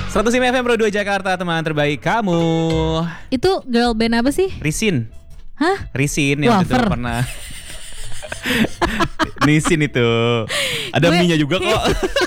105 FM Pro 2 Jakarta, teman terbaik kamu. Itu girl band apa sih? Risin. Hah? Risin yang itu pernah. Nisin itu. Ada mie-nya juga kok.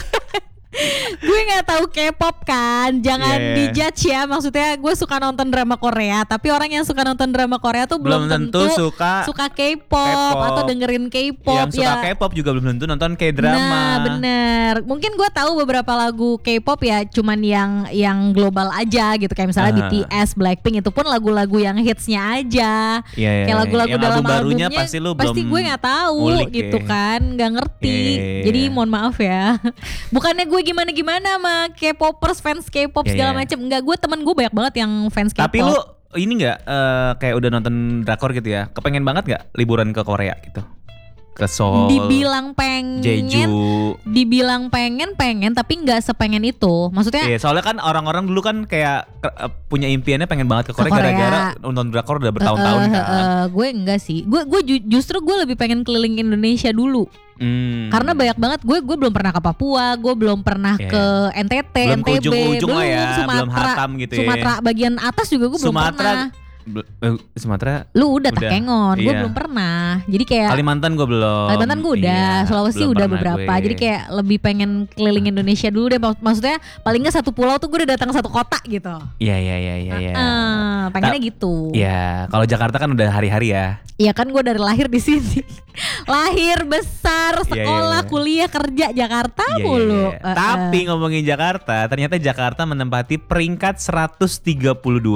Gue gak tahu K-pop kan. Jangan dijudge ya. Maksudnya gue suka nonton drama Korea, tapi orang yang suka nonton drama Korea tuh belum tentu suka K-pop atau dengerin K-pop. Yang suka K-pop juga belum tentu nonton K-drama. Nah bener. Mungkin gue tahu beberapa lagu K-pop ya, cuman yang global aja gitu. Kayak misalnya BTS, Blackpink, itu pun lagu-lagu yang hitsnya aja. Kayak lagu-lagu dalam albumnya pasti gue gak tahu gitu kan. Gak ngerti. Jadi mohon maaf ya. Bukannya gue gimana-gimana sama K-popers, fans K-pop segala macem. Enggak, gue temen gue banyak banget yang fans K-pop. Tapi lu ini gak kayak udah nonton drakor gitu ya, kepengen banget gak liburan ke Korea gitu? Ke Seoul, dibilang pengen, Jeju. Dibilang pengen tapi nggak sepengen itu. Maksudnya soalnya kan orang-orang dulu kan kayak punya impiannya pengen banget ke Korea gara-gara nonton drakor udah bertahun-tahun kan. Gue enggak sih. Gue justru gue lebih pengen keliling Indonesia dulu. Karena banyak banget gue belum pernah ke Papua, gue belum pernah ke NTT, belum NTB, belum Sumatera, belum Hatam gitu Sumatera bagian atas juga gue belum pernah. Sumatera lu udah Takengon, gue belum pernah. Jadi kayak Kalimantan gue belum. Kalimantan gue udah, Sulawesi udah beberapa. Jadi kayak lebih pengen keliling Indonesia dulu deh. Maksudnya paling nggak satu pulau tuh gue udah datang satu kota gitu. Iya. Pengennya gitu. Iya, kalau Jakarta kan udah hari-hari ya. Iya kan gue dari lahir di sini. Lahir, besar, sekolah, kuliah, kerja Jakarta mulu. Tapi ngomongin Jakarta, ternyata Jakarta menempati peringkat 132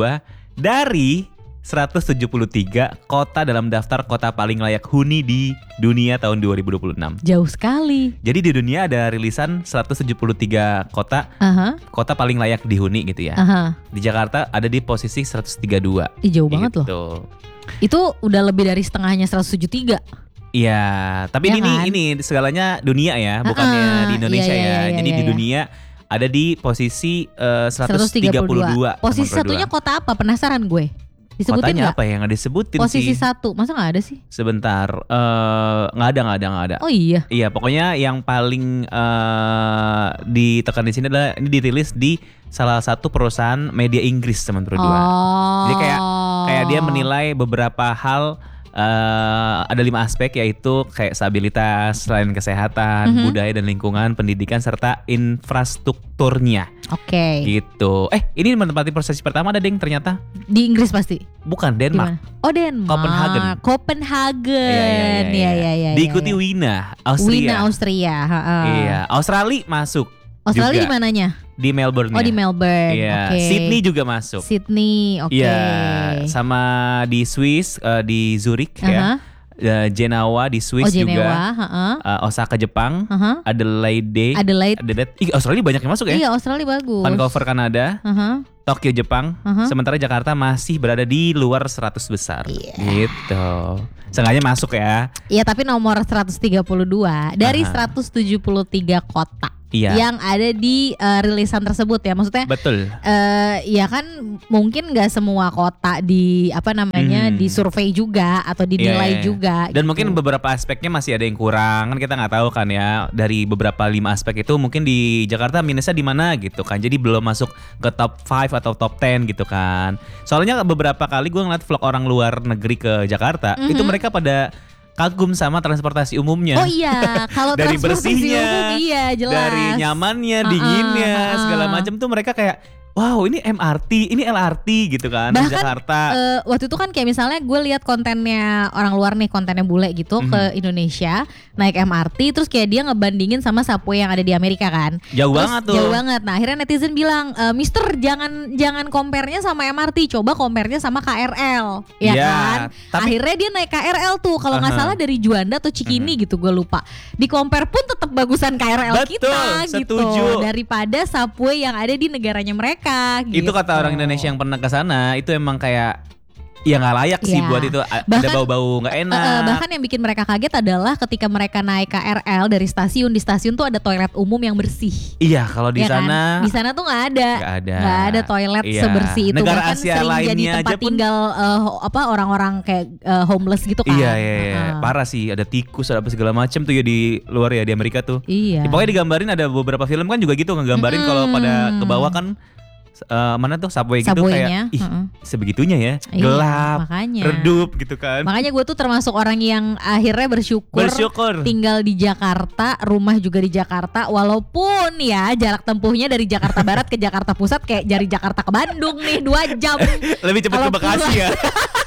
dari 173 kota dalam daftar kota paling layak huni di dunia tahun 2026. Jauh sekali. Jadi di dunia ada rilisan 173 kota kota paling layak dihuni gitu ya. Di Jakarta ada di posisi 132. Jauh banget loh. Itu udah lebih dari setengahnya 173. Iya, tapi ini segalanya dunia ya, bukannya di Indonesia Jadi di dunia ada di posisi 132. Posisi satunya kota apa? Penasaran gue. Disebutin kotanya gak? apa yang gak disebutin posisi sih? Posisi 1, masa gak ada sih? Sebentar, gak ada. Oh iya? Iya, pokoknya yang paling ditekan di sini adalah ini dirilis di salah satu perusahaan media Inggris teman berdua. Jadi kayak dia menilai beberapa hal. Ada 5 aspek, yaitu kayak stabilitas, selain kesehatan, budaya dan lingkungan, pendidikan serta infrastrukturnya. Oke. Gitu. Ini menempati posisi pertama ada Deng ternyata. Di Inggris pasti. Bukan, Denmark. Gimana? Oh, Denmark. Copenhagen. Iya. Diikuti Wina, Austria. Iya, Australia masuk. Australia di mananya? Di Melbourne. Oh, di Melbourne. Iya. Okay. Sydney juga masuk. Sydney, oke. Iya, sama di Swiss, di Zurich ya. Genoa di Swiss juga. Osaka Jepang. Adelaide. Australia banyak yang masuk ya. Iya, Australia bagus. Vancouver Kanada. Tokyo Jepang. Sementara Jakarta masih berada di luar 100 besar. Gitu. Sengaja masuk ya. Iya, tapi nomor 132 dari 173 kota. Yang ada di rilisan tersebut ya, maksudnya. Betul. Ya kan mungkin nggak semua kota di di survei juga atau dinilai juga. Dan gitu. mungkin beberapa aspeknya masih ada yang kurang, kan kita nggak tahu kan ya. Dari beberapa 5 aspek itu mungkin di Jakarta minusnya di mana gitu kan. Jadi belum masuk ke top 5 atau top 10 gitu kan. Soalnya beberapa kali gue ngeliat vlog orang luar negeri ke Jakarta, itu mereka pada kagum sama transportasi umumnya. Oh iya, kalau dari bersihnya, umum, iya jelas. Dari nyamannya, dinginnya, segala macam tuh mereka kayak, wow, ini MRT, ini LRT gitu kan. Bahkan, di Jakarta. Waktu itu kan kayak misalnya gue lihat kontennya orang luar nih, kontennya bule gitu ke Indonesia naik MRT, terus kayak dia ngebandingin sama subway yang ada di Amerika kan. Jauh banget tuh. Jauh banget. Nah akhirnya netizen bilang, Mister jangan compare-nya sama MRT, coba compare-nya sama KRL, ya kan. Akhirnya dia naik KRL tuh, kalau nggak salah dari Juanda atau Cikini gitu, gue lupa. Di compare pun tetap bagusan KRL kita gitu, daripada subway yang ada di negaranya mereka. Itu kata orang Indonesia yang pernah ke sana, itu emang kayak Ya nggak layak sih buat itu, ada bau-bau nggak enak. Bahkan yang bikin mereka kaget adalah ketika mereka naik KRL dari stasiun, di stasiun tuh ada toilet umum yang bersih. Iya, kalau di sana kan? Di sana tuh nggak ada toilet sebersih itu. Negara bahkan Asia sering jadi tempat tinggal orang-orang kayak homeless gitu kan. Iya. Parah sih, ada tikus, ada apa segala macam tuh ya di luar ya, di Amerika tuh. Iya. Ya, pokoknya digambarin, ada beberapa film kan juga gitu ngegambarin kalau pada ke bawah kan mana tuh subway gitu kayak sebegitunya ya, gelap, makanya. redup gitu kan. Makanya gue tuh termasuk orang yang akhirnya bersyukur tinggal di Jakarta, rumah juga di Jakarta, walaupun ya jarak tempuhnya dari Jakarta Barat ke Jakarta Pusat kayak dari Jakarta ke Bandung nih 2 jam. Lebih cepat ke Bekasi ya.